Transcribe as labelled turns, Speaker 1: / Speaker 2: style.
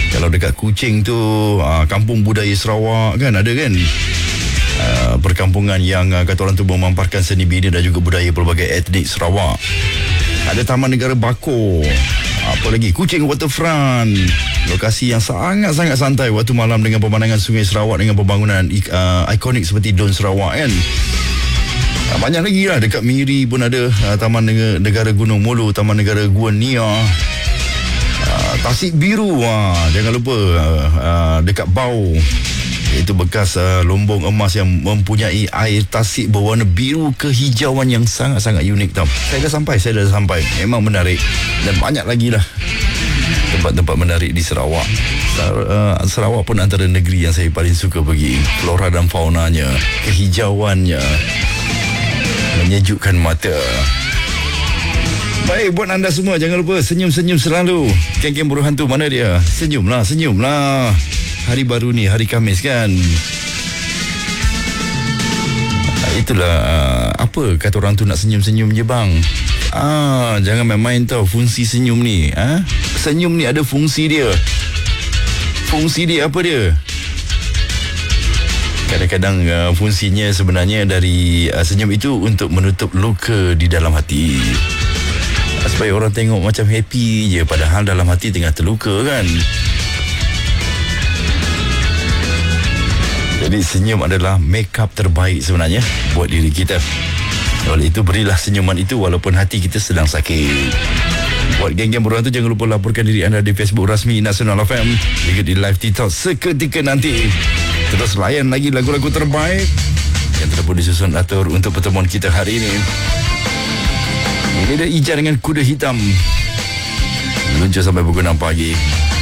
Speaker 1: Kalau dekat Kuching tu, kampung budaya Sarawak kan, ada kan? Perkampungan yang kata orang tu memaparkan seni bina dan juga budaya pelbagai etnik Sarawak. Ada Taman Negara Bako, apa lagi, Kuching Waterfront, lokasi yang sangat-sangat santai waktu malam dengan pemandangan Sungai Sarawak dengan pembangunan ikonik seperti Dun Sarawak kan. Banyak lagi lah. Dekat Miri pun ada Taman Negara Gunung Mulu, Taman Negara Gua Nia, Tasik Biru, jangan lupa dekat Bau, itu bekas lombong emas yang mempunyai air tasik berwarna biru kehijauan yang sangat-sangat unik tau. Saya dah sampai. Memang menarik. Dan banyak lagi lah tempat-tempat menarik di Sarawak. Sarawak pun antara negeri yang saya paling suka pergi. Flora dan faunanya, kehijauannya menyejukkan mata. Baik, buat anda semua, jangan lupa senyum-senyum selalu. Geng-geng Buruh Hantu, mana dia? Senyumlah. Hari baru ni, hari Khamis kan. Itulah apa kata orang tu, nak senyum-senyum je bang. Jangan main-main tau fungsi senyum ni. Senyum ni ada fungsi dia. Fungsi dia apa dia? Kadang-kadang fungsinya sebenarnya dari senyum itu untuk menutup luka di dalam hati, supaya orang tengok macam happy je, padahal dalam hati tengah terluka kan. Jadi senyum adalah make up terbaik sebenarnya buat diri kita. Oleh itu berilah senyuman itu walaupun hati kita sedang sakit. Buat geng-geng Buruh Hantu, jangan lupa laporkan diri anda di Facebook rasmi Nasional FM, juga di live TikTok seketika nanti. Terus layan lagi lagu-lagu terbaik yang telah pun disusun atur untuk pertemuan kita hari ini. Ini dia Ija dengan Kuda Hitam, luncur sampai pukul 6 pagi.